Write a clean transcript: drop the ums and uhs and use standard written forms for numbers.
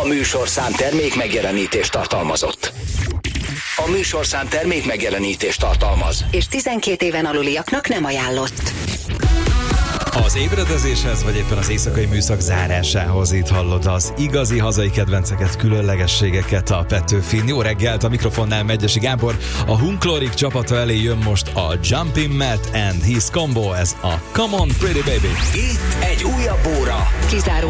A műsorszám termék megjelenítést tartalmazott. A műsorszám termék megjelenítést tartalmaz. És 12 éven aluliaknak nem ajánlott. Az ébredezéshez, vagy éppen az éjszakai műszak zárásához itt hallod az igazi hazai kedvenceket, különlegességeket a Petőfin. Jó reggelt, a mikrofonnál Megyesi Gábor. A Hunklorik csapata elé jön most a Jumping Matt and His Combo, ez a Come On Pretty Baby. Itt egy újabb óra. Kizáró